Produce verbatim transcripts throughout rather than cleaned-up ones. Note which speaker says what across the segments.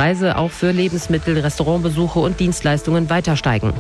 Speaker 1: Preise auch für Lebensmittel, Restaurantbesuche und Dienstleistungen weiter steigen.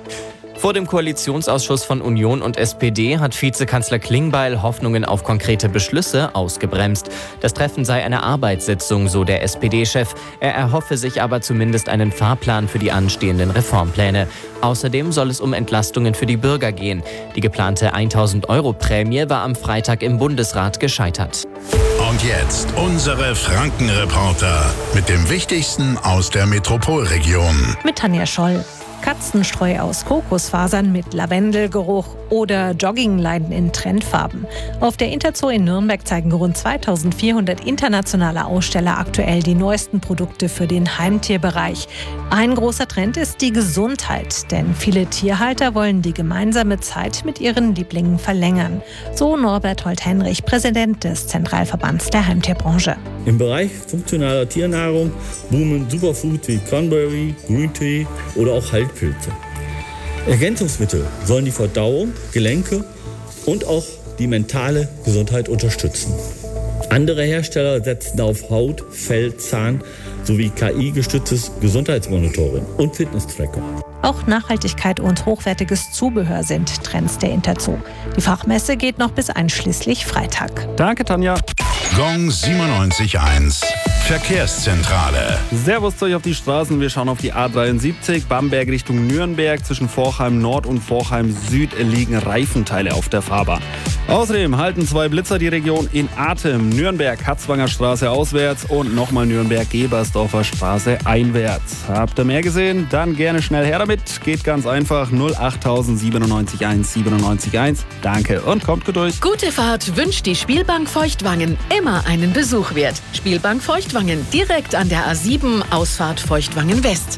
Speaker 2: Vor dem Koalitionsausschuss von Union und S P D hat Vizekanzler Klingbeil Hoffnungen auf konkrete Beschlüsse ausgebremst. Das Treffen sei eine Arbeitssitzung, so der S P D-Chef. Er erhoffe sich aber zumindest einen Fahrplan für die anstehenden Reformpläne. Außerdem soll es um Entlastungen für die Bürger gehen. Die geplante tausend Euro Prämie war am Freitag im Bundesrat gescheitert.
Speaker 3: Und jetzt unsere Franken-Reporter mit dem Wichtigsten aus der Metropolregion.
Speaker 4: Mit Tanja Scholl. Katzenstreu aus Kokosfasern mit Lavendelgeruch oder Joggingleinen in Trendfarben. Auf der Interzoo in Nürnberg zeigen rund zweitausendvierhundert internationale Aussteller aktuell die neuesten Produkte für den Heimtierbereich. Ein großer Trend ist die Gesundheit, denn viele Tierhalter wollen die gemeinsame Zeit mit ihren Lieblingen verlängern. So Norbert Holt-Henrich, Präsident des Zentralverbands der Heimtierbranche.
Speaker 5: Im Bereich funktionaler Tiernahrung boomen Superfood wie Cranberry, Green Tea oder auch Haltpilze. Ergänzungsmittel sollen die Verdauung, Gelenke und auch die mentale Gesundheit unterstützen. Andere Hersteller setzen auf Haut, Fell, Zahn sowie K I-gestütztes Gesundheitsmonitoring und Fitness-Tracker.
Speaker 4: Auch Nachhaltigkeit und hochwertiges Zubehör sind Trends der Interzoo. Die Fachmesse geht noch bis einschließlich Freitag.
Speaker 6: Danke, Tanja.
Speaker 3: Gong siebenundneunzig Komma eins. Verkehrszentrale.
Speaker 6: Servus zu euch auf die Straßen. Wir schauen auf die A dreiundsiebzig, Bamberg Richtung Nürnberg. Zwischen Forchheim Nord und Forchheim Süd liegen Reifenteile auf der Fahrbahn. Außerdem halten zwei Blitzer die Region in Atem. Nürnberg Hatzwanger Straße auswärts und nochmal Nürnberg Gebersdorfer Straße einwärts. Habt ihr mehr gesehen? Dann gerne schnell her damit. Geht ganz einfach. null acht siebenundneunzig eins siebenundneunzig eins. Danke und kommt gut durch.
Speaker 7: Gute Fahrt wünscht die Spielbank Feuchtwangen. Immer einen Besuch wert. Spielbank Feuchtwangen. Direkt an der A sieben, Ausfahrt Feuchtwangen West.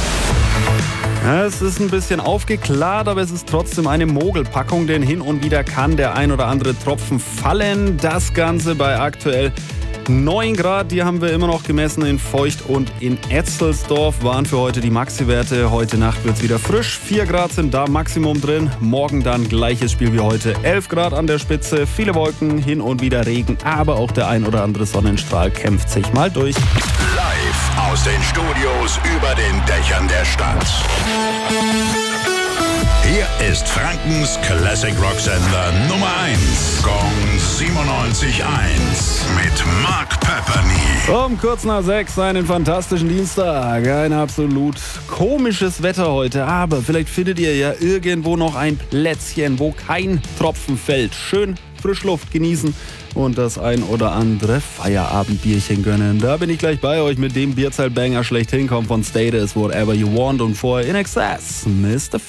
Speaker 6: Ja, es ist ein bisschen aufgeklärt, aber es ist trotzdem eine Mogelpackung, denn hin und wieder kann der ein oder andere Tropfen fallen. Das Ganze bei aktuell neun Grad, die haben wir immer noch gemessen in Feucht und in Etzelsdorf waren für heute die Maxi-Werte. Heute Nacht wird es wieder frisch, vier Grad sind da Maximum drin. Morgen dann gleiches Spiel wie heute, elf Grad an der Spitze, viele Wolken, hin und wieder Regen, aber auch der ein oder andere Sonnenstrahl kämpft sich mal durch.
Speaker 3: Live aus den Studios über den Dächern der Stadt. Hier ist Frankens Classic Rock Sender Nummer eins. Gong siebenundneunzig Komma eins mit Mark Pepperny.
Speaker 6: Um kurz nach sechs einen fantastischen Dienstag. Ein absolut komisches Wetter heute, aber vielleicht findet ihr ja irgendwo noch ein Plätzchen, wo kein Tropfen fällt. Schön Frischluft genießen und das ein oder andere Feierabendbierchen gönnen. Da bin ich gleich bei euch mit dem Bierzelt-Banger schlechthin, kommt von Status, Whatever You Want und vorher In Excess, Mister